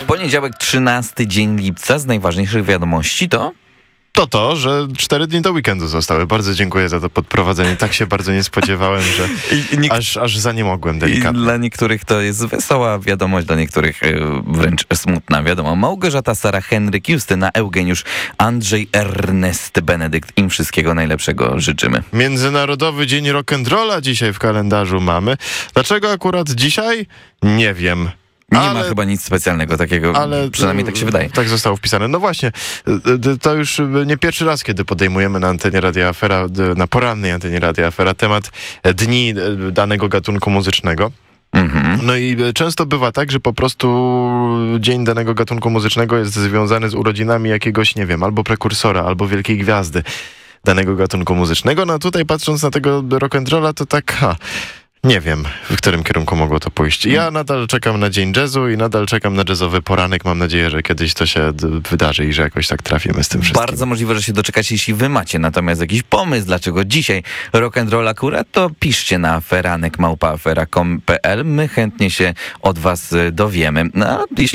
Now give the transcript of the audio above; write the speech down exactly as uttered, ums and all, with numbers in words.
Poniedziałek, trzynasty dzień lipca. Z najważniejszych wiadomości to... To to, że cztery dni do weekendu zostały. Bardzo dziękuję za to podprowadzenie. Tak się bardzo nie spodziewałem, że I nie... aż, aż zaniemogłem I delikatnie. dla niektórych to jest wesoła wiadomość, dla niektórych y, wręcz smutna. Wiadomo, Małgorzata, Sara, Henryk, Justyna, Eugeniusz, Andrzej, Ernest, Benedykt. Im wszystkiego najlepszego życzymy. Międzynarodowy Dzień Rock'n'Rolla dzisiaj w kalendarzu mamy. Dlaczego akurat dzisiaj? Nie wiem. Nie ale, ma chyba nic specjalnego takiego, ale przynajmniej tak się wydaje. Tak zostało wpisane. No właśnie, to już nie pierwszy raz, kiedy podejmujemy na antenie Radia Afera, na porannej antenie Radia Afera temat dni danego gatunku muzycznego. Mhm. No i często bywa tak, że po prostu dzień danego gatunku muzycznego jest związany z urodzinami jakiegoś, nie wiem, albo prekursora, albo wielkiej gwiazdy danego gatunku muzycznego. No a tutaj patrząc na tego rock'n'rolla, to tak... Ha, nie wiem, w którym kierunku mogło to pójść. Ja nadal czekam na Dzień Jazzu i nadal czekam na jazzowy poranek. Mam nadzieję, że kiedyś to się d- wydarzy i że jakoś tak trafimy z tym wszystkim. Bardzo możliwe, że się doczekacie, jeśli wy macie natomiast jakiś pomysł, dlaczego dzisiaj rock'n'roll akurat, to piszcie na aferanek małpa afera kropka com kropka pe el. My chętnie się od was dowiemy. No, a jeśli